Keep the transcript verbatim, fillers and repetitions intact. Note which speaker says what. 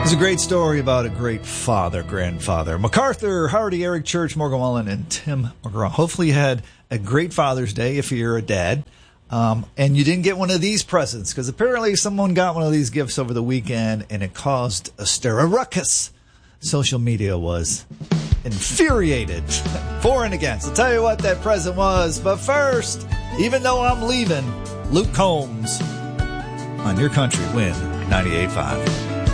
Speaker 1: It's a great story about a great father, grandfather. MacArthur, Hardy, Eric Church, Morgan Wallen, and Tim McGraw. Hopefully you had a great Father's Day if you're a dad. Um, and you didn't get one of these presents, because apparently someone got one of these gifts over the weekend, and it caused a stir, a ruckus. Social media was infuriated, for and against. I'll tell you what that present was. But first, even though I'm leaving, Luke Combs on Your Country Win ninety-eight point five.